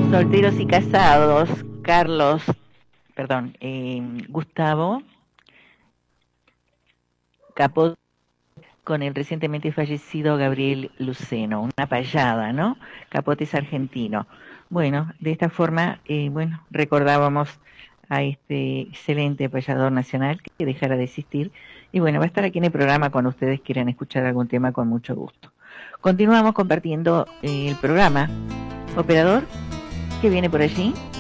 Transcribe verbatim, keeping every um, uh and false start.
Solteros y casados, Carlos, perdón, eh, Gustavo Capó con el recientemente fallecido Gabriel Luceno, una payada, ¿no? Capote es argentino. Bueno, de esta forma, eh, bueno, recordábamos a este excelente payador nacional que dejara de existir. Y bueno, va a estar aquí en el programa cuando ustedes quieran escuchar algún tema con mucho gusto. Continuamos compartiendo eh, el programa. Operador, ¿qué viene por allí?